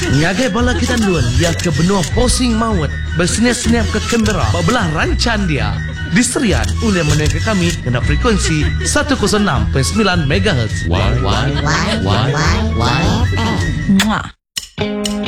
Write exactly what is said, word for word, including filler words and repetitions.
Ngagai bala kita luan ia ke benua posing maut bersenyap-senyap ke Canberra belah rancan dia. Diserian oleh menengah kami kena frekuensi seratus enam perpuluhan sembilan megahertz. Y Y Y Y Y F M.